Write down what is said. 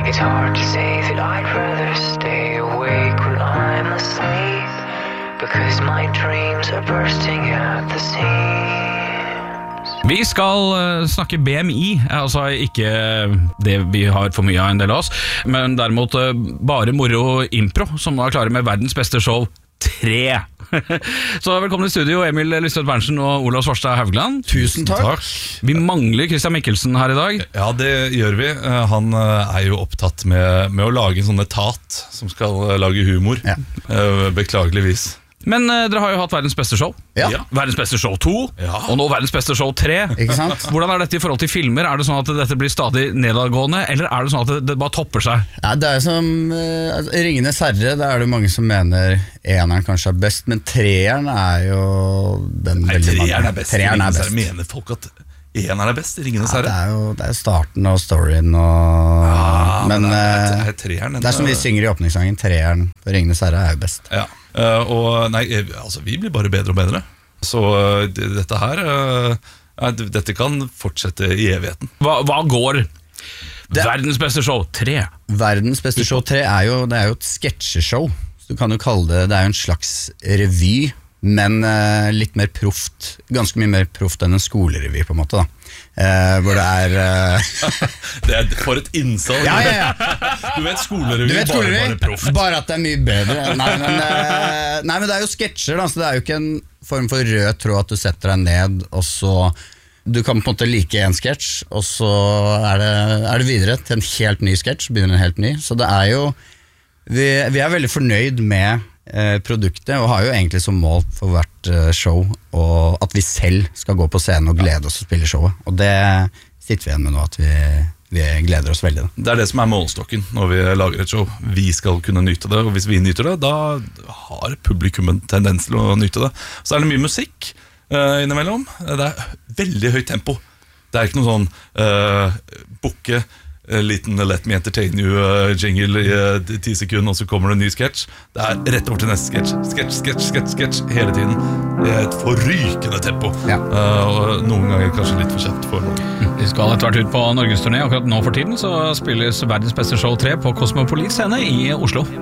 It's hard to say that I'd rather stay awake when I'm asleep, because my dreams are bursting at the seams. Vi skal snakke BMI, altså ikke det vi har for mye av en del av oss, men derimot bare moro impro, som var klare med verdens beste show 3. Så velkommen i studio, Emil Lystvedt Berntsen og Olav Svarstad Haugland. Tusen takk. Vi mangler Christian Mikkelsen her i dag. Ja, det gjør vi. Han jo opptatt med å lage en sånn etat som skal lage humor, beklageligvis. Men dere har jo hatt verdens beste show. Ja. Verdens beste show 2, og nå verdens beste show 3. Ikke sant? Hvordan dette i forhold til filmer? Det sånn at dette blir stadig nedadgående, eller det sånn at det bare topper seg? Ja, det som Ringenes herre, det det mange som mener eneren kanskje best, men treeren jo den veldig mange. Treeren best. Treeren best. Mener folk at eneren best i Ringenes herre? Det starten og storyen og... men treeren, det som vi synger i åpningssangen, treeren på Ringenes herre jo best. Ja. Og nei, altså vi blir bare bedre og bedre. Så dette her dette kan fortsette i evigheten. Hva går verdens beste show 3? Verdens beste show 3 jo et sketsjeshow. Så du kan jo kalle det jo en slags revy, men litt mer proft. Ganske mye mer proft enn en skolerevy på en måte da. Hvor det det for et innsalg. Ja. Du vet skolerevy, bare proft. Bare at det mye bedre. Nei, men det jo sketsjer da, så det jo ikke en form for rød tråd at du setter deg ned, og så du kan på en måte like en sketsj, og så det videre til en helt ny sketsj, begynner en helt ny. Så det jo vi veldig fornøyd med produktet, og har jo egentlig som mål for hvert show og at vi selv skal gå på scenen og glede oss å spille showet, og det sitter vi igjen med nå, at vi gleder oss veldig da. Det det som målstokken når vi lager et show. Vi skal kunne nyte det, og hvis vi nyter det, da har publikum en tendens til å nyte det. Så det mye musikk innimellom. Det veldig høyt tempo. Det ikke noe sånn bukke liten Let Me Entertain You jingle i 10 sekunder, og så kommer det en ny sketsj. Det rett over til neste sketsj hele tiden. Det et forrykende tempo, og noen ganger kanskje litt for kjapt for noen. Vi skal etter hvert ut på Norgesturné. Akkurat nå for tiden så spilles verdens beste show 3 på Cosmopolis scene i Oslo.